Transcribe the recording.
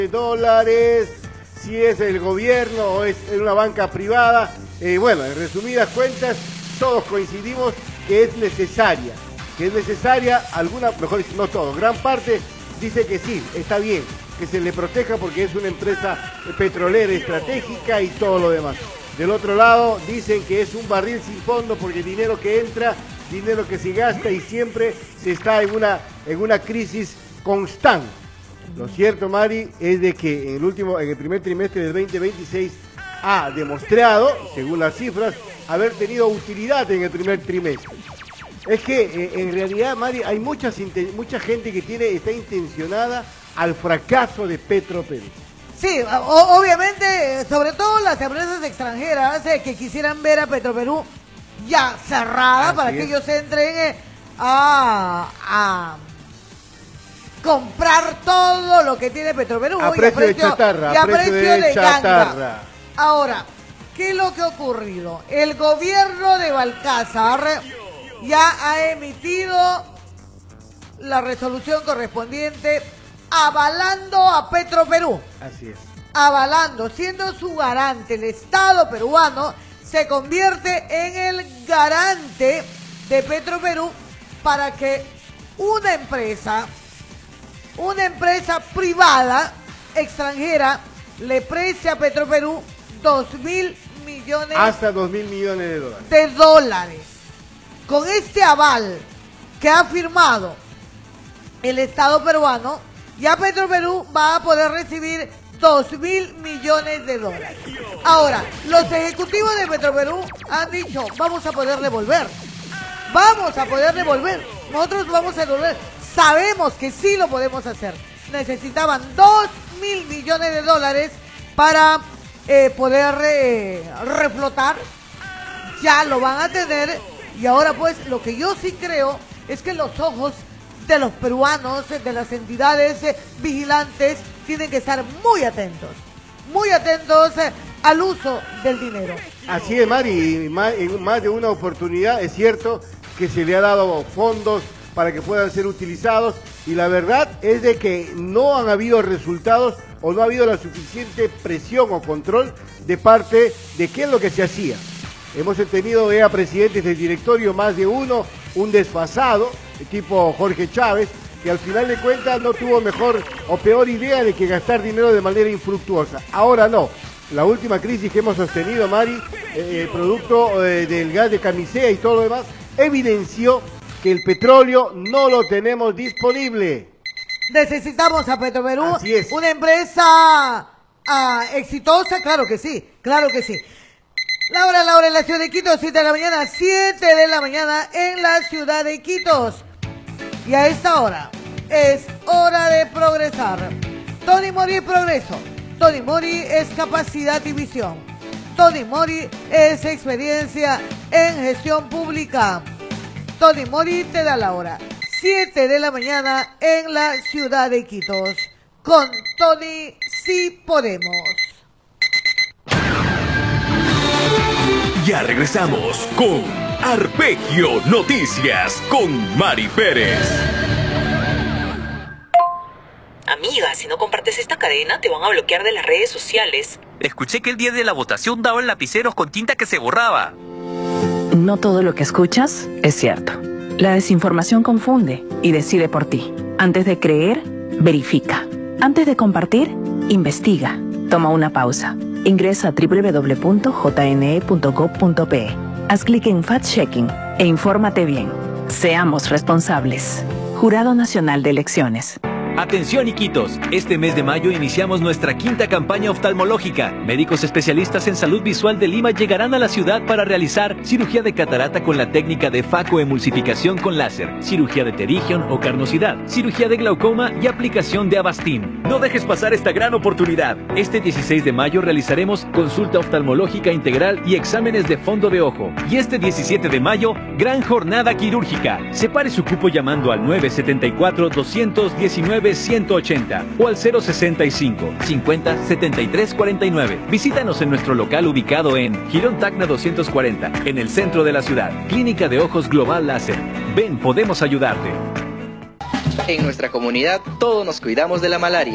dólares, si es el gobierno o es una banca privada. Bueno, en resumidas cuentas, todos coincidimos que es necesaria, alguna, mejor dicho, no todo, gran parte dice que sí, está bien, que se le proteja porque es una empresa petrolera estratégica y todo lo demás. Del otro lado dicen que es un barril sin fondo porque dinero que entra, dinero que se gasta y siempre se está en una crisis constante. Lo cierto, Mari, es de que en el primer trimestre del 2026 ha demostrado, según las cifras, haber tenido utilidad en el primer trimestre. Es que en realidad, Mari, hay mucha gente que está intencionada al fracaso de Petroperú. Sí, obviamente, sobre todo las empresas extranjeras que quisieran ver a Petroperú ya cerrada. Así para que ellos entren a comprar todo lo que tiene Petroperú a precio de chatarra, a precio de chatarra. Ahora, ¿qué es lo que ha ocurrido? El gobierno de Balcázar ya ha emitido la resolución correspondiente avalando a Petroperú. Así es. Avalando, siendo su garante. El Estado peruano se convierte en el garante de Petroperú para que una empresa privada extranjera le preste a Petroperú 2.000 millones. Hasta 2.000 millones de dólares. Con este aval que ha firmado el Estado peruano, ya Petroperú va a poder recibir 2.000 millones de dólares. Ahora, los ejecutivos de Petroperú han dicho, vamos a poder devolver. Nosotros vamos a devolver. Sabemos que sí lo podemos hacer. Necesitaban 2.000 millones de dólares para poder reflotar. Ya lo van a tener. Y ahora pues lo que yo sí creo es que los ojos de los peruanos, de las entidades vigilantes, tienen que estar muy atentos al uso del dinero. Así es, Mari, en más de una oportunidad es cierto que se le ha dado fondos para que puedan ser utilizados y la verdad es de que no han habido resultados o no ha habido la suficiente presión o control de parte de qué es lo que se hacía. Hemos tenido presidentes del directorio, más de uno, un desfasado, tipo Jorge Chávez, que al final de cuentas no tuvo mejor o peor idea de que gastar dinero de manera infructuosa. Ahora no. La última crisis que hemos sostenido, Mari, producto del gas de camisea y todo lo demás, evidenció que el petróleo no lo tenemos disponible. Necesitamos a Petroperú, así es, una empresa exitosa, claro que sí. Laura en la ciudad de Quito, 7 de la mañana, 7 de la mañana en la ciudad de Quito. Y a esta hora es hora de progresar. Tony Mori es progreso. Tony Mori es capacidad y visión. Tony Mori es experiencia en gestión pública. Tony Mori te da la hora. 7 de la mañana en la ciudad de Quito. Con Tony sí podemos. Ya regresamos con Arpegio Noticias con Mari Pérez. Amiga, si no compartes esta cadena te van a bloquear de las redes sociales. Escuché que el día de la votación daban lapiceros con tinta que se borraba. No todo lo que escuchas es cierto. La desinformación confunde y decide por ti. Antes de creer, verifica. Antes de compartir, investiga. Toma una pausa. Ingresa a www.jne.gov.pe. Haz clic en Fact-Checking e infórmate bien. Seamos responsables. Jurado Nacional de Elecciones. Atención Iquitos, este mes de mayo iniciamos nuestra quinta campaña oftalmológica. Médicos especialistas en salud visual de Lima llegarán a la ciudad para realizar cirugía de catarata con la técnica de facoemulsificación con láser, cirugía de pterigion o carnosidad, cirugía de glaucoma y aplicación de Avastin. No dejes pasar esta gran oportunidad. Este 16 de mayo realizaremos consulta oftalmológica integral y exámenes de fondo de ojo. Y este 17 de mayo, gran jornada quirúrgica. Separe su cupo llamando al 974-219-180 o al 065 50 73 49. Visítanos en nuestro local ubicado en Girón Tacna 240, en el centro de la ciudad. Clínica de Ojos Global Láser. Ven, podemos ayudarte. En nuestra comunidad todos nos cuidamos de la malaria.